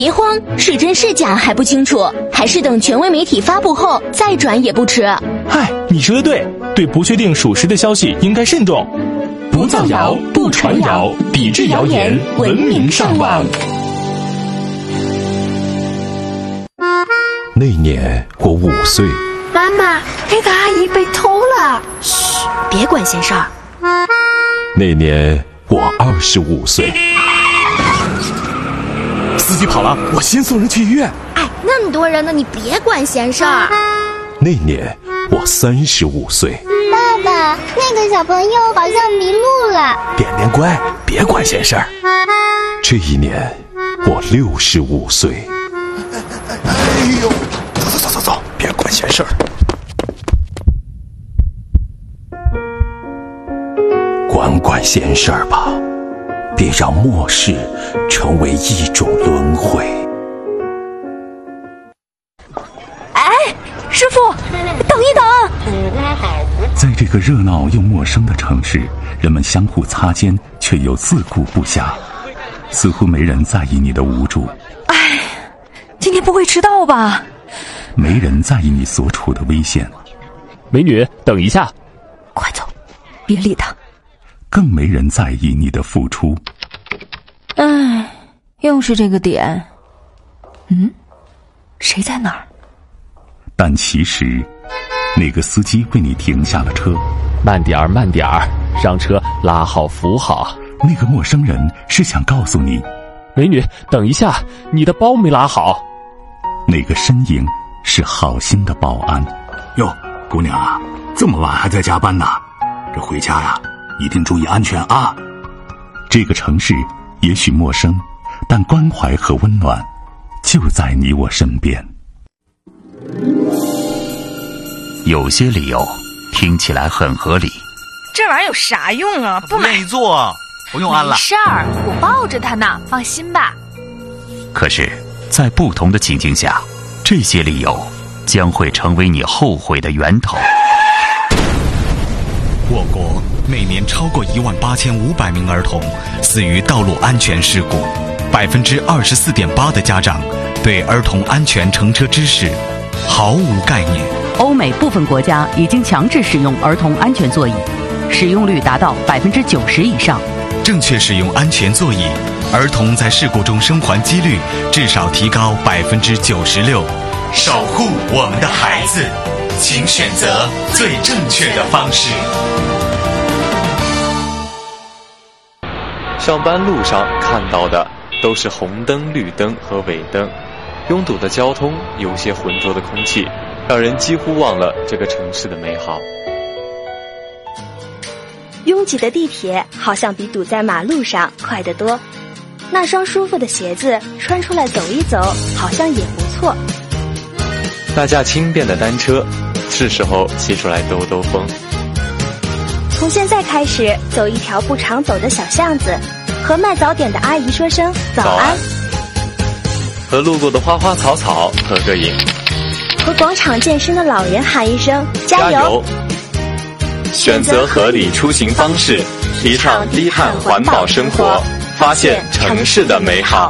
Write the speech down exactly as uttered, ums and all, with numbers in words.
别慌，是真是假还不清楚，还是等权威媒体发布后再转也不迟。 嗨，你说的对，对不确定属实的消息应该慎重。 不造谣，不传谣，抵制谣言，文明上网。 那年我五岁。 妈妈，那个阿姨被偷了。 嘘，别管闲事儿。 那年我二十五岁。 司机跑了，我先送人去医院。 哎，那么多人呢，你别管闲事儿。 那年我三十五岁。 爸爸，那个小朋友好像迷路了。 点点乖，别管闲事儿。这一年我六十五岁。 哎呦，走走走走走，别管闲事儿。 管管闲事儿吧，别让末世成为一种轮回。 哎，师傅，等一等！ 在这个热闹又陌生的城市，人们相互擦肩，却又自顾不暇，似乎没人在意你的无助。 哎，今天不会迟到吧？ 没人在意你所处的危险。 美女，等一下！ 快走，别理他。 更没人在意你的付出。 唉，又是这个点。嗯，谁在哪儿？ 但其实，那个司机为你停下了车。 慢点儿，慢点儿，让车拉好扶好。 那个陌生人是想告诉你， 美女，等一下，你的包没拉好。 那个身影是好心的保安。 哟，姑娘啊，这么晚还在加班呢？这回家呀，一定注意安全啊！ 这个城市也许陌生，但关怀和温暖就在你我身边。有些理由听起来很合理。 这玩意儿有啥用啊？不买。 愿意做，不用安了。 没事儿，我抱着它呢，放心吧。 可是，在不同的情境下，这些理由将会成为你后悔的源头。 我国每年超过一万八千五百名儿童死于道路安全事故，百分之二十四点八的家长对儿童安全乘车知识毫无概念。 欧美部分国家已经强制使用儿童安全座椅，使用率达到百分之九十以上。 正确使用安全座椅，儿童在事故中生还几率至少提高百分之九十六。守护我们的孩子，请选择最正确的方式。 上班路上看到的都是红灯、绿灯和尾灯，拥堵的交通，有些浑浊的空气，让人几乎忘了这个城市的美好。 拥挤的地铁好像比堵在马路上快得多，那双舒服的鞋子穿出来走一走，好像也不错。 那架轻便的单车，是时候骑出来兜兜风。 从现在开始，走一条不常走的小巷子，和卖早点的阿姨说声早安，早安和路过的花花草草合个影， 和广场健身的老人喊一声加油。加油选择合理出行方式，提倡低碳环保生活，发现城市的美好。